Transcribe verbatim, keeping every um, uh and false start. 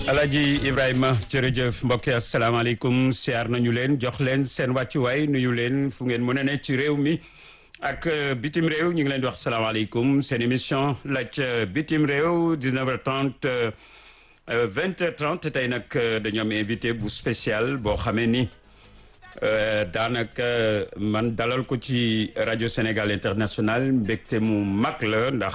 Alaaji Ibrahima jërëjëf mbokk yi asalaamaaleykum siyaar nañu leen jox leen seen wàccuwaay nuyu leen fu ngeen mën a ne ci réew mi ak bitim réew ñu ngi leen di wax salaamaaleykum seen émission laaj bitim réew dix-neuf heures trente vingt heures trente tey nag dañu am invité bu spécial boo xamee ni daanaka man dalal ko ci rajo Sénégal International mbégte mu mag la ndax